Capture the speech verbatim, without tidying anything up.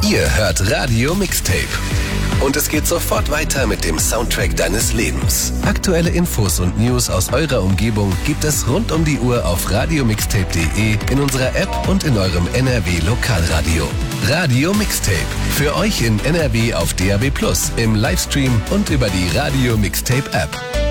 Ihr hört Radio Mixtape. Und es geht sofort weiter mit dem Soundtrack deines Lebens. Aktuelle Infos und News aus eurer Umgebung gibt es rund um die Uhr auf radiomixtape punkt de, in unserer App und in eurem N R W-Lokalradio. Radio Mixtape. Für euch in N R W auf D A B plus, im Livestream und über die Radio Mixtape App.